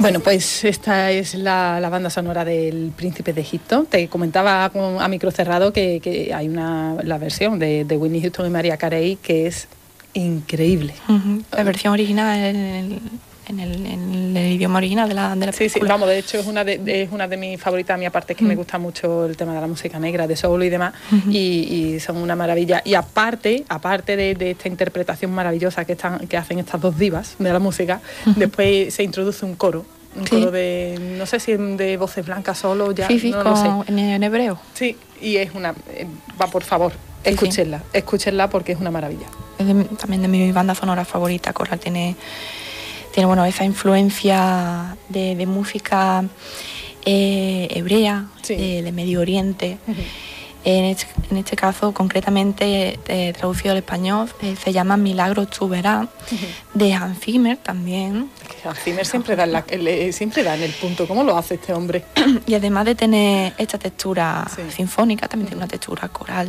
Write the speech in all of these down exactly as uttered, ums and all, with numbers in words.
Bueno, pues esta es la, la banda sonora del Príncipe de Egipto. Te comentaba con, a micro cerrado que, que hay una la versión de, de Whitney Houston y Mariah Carey que es increíble. Uh-huh. La versión original en el, en el, en el idioma original de la, de la película. Sí, sí, vamos, de hecho es una de, es una de mis favoritas. A mí aparte es que uh-huh. me gusta mucho el tema de la música negra, de soul y demás, uh-huh. y, y son una maravilla. Y aparte, aparte de, de esta interpretación maravillosa que, están, que hacen estas dos divas de la música, uh-huh. después se introduce un coro. Un sí. coro de, no sé si de voces blancas solo, ya sí, sí, no con, lo sé. En, en hebreo. Sí, y es una, va por favor, sí, escúchenla, sí. escúchenla porque es una maravilla. Es de, también de mi banda sonora favorita. Coral tiene, tiene bueno, esa influencia de, de música eh, hebrea, sí. de, de Medio Oriente. Uh-huh. En este, en este caso, concretamente, eh, traducido al español, eh, se llama Milagros tú verás, uh-huh. de Hans Zimmer también. Es que Hans Zimmer siempre da, en la, le, siempre da en el punto. ¿Cómo lo hace este hombre? Y además de tener esta textura sí. sinfónica, también uh-huh. tiene una textura coral.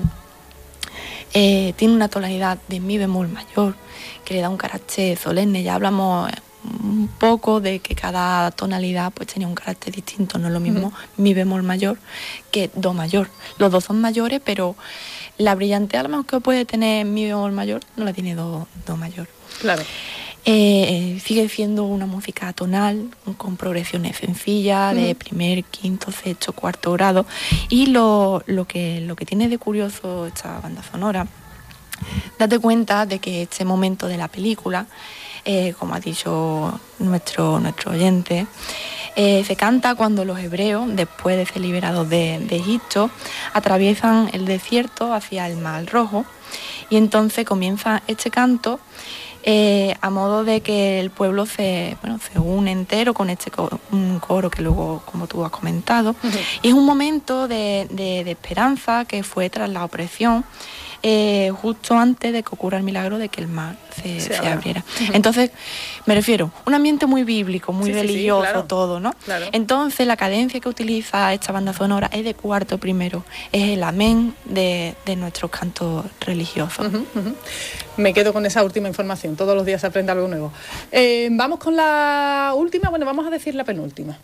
Eh, tiene una tonalidad de mi bemol mayor, que le da un carácter solemne. Ya hablamos un poco de que cada tonalidad pues tenía un carácter distinto, no es lo mismo uh-huh. mi bemol mayor que do mayor. Los dos son mayores, pero la brillantez a lo mejor que puede tener mi bemol mayor no la tiene do, do mayor. Claro. Eh, sigue siendo una música tonal con progresiones sencillas uh-huh. de primer, quinto, sexto, cuarto grado, y lo, lo, que, lo que tiene de curioso esta banda sonora, date cuenta de que este momento de la película, Eh, como ha dicho nuestro, nuestro oyente, eh, se canta cuando los hebreos, después de ser liberados de, de Egipto, atraviesan el desierto hacia el Mar Rojo, y entonces comienza este canto eh, a modo de que el pueblo se, bueno, se une entero con este coro, un coro que luego, como tú has comentado, uh-huh. y es un momento de, de, de esperanza que fue tras la opresión, Eh, justo antes de que ocurra el milagro de que el mar se, se, se abriera. Uh-huh. Entonces, me refiero, un ambiente muy bíblico, muy sí, religioso, sí, sí, claro. todo, ¿no? Claro. Entonces, la cadencia que utiliza esta banda sonora es de cuarto primero, es el amén de, de nuestros cantos religiosos. Uh-huh, uh-huh. Me quedo con esa última información, todos los días se aprende algo nuevo. Eh, vamos con la última, bueno, vamos a decir la penúltima.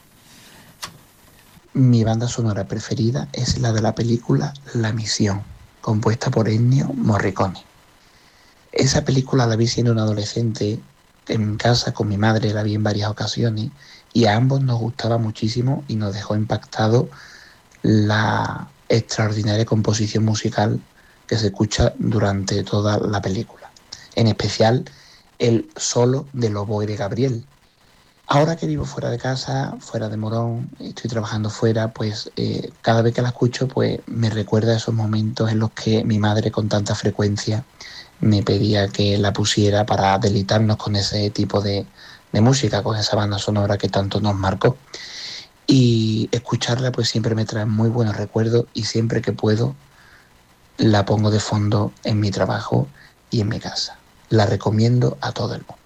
Mi banda sonora preferida es la de la película La Misión, compuesta por Ennio Morricone. Esa película la vi siendo un adolescente en casa con mi madre, la vi en varias ocasiones y a ambos nos gustaba muchísimo y nos dejó impactado la extraordinaria composición musical que se escucha durante toda la película, en especial el solo del oboe de Gabriel. Ahora que vivo fuera de casa, fuera de Morón, estoy trabajando fuera, pues eh, cada vez que la escucho pues me recuerda esos momentos en los que mi madre con tanta frecuencia me pedía que la pusiera para deleitarnos con ese tipo de, de música, con esa banda sonora que tanto nos marcó. Y escucharla pues siempre me trae muy buenos recuerdos y siempre que puedo la pongo de fondo en mi trabajo y en mi casa. La recomiendo a todo el mundo.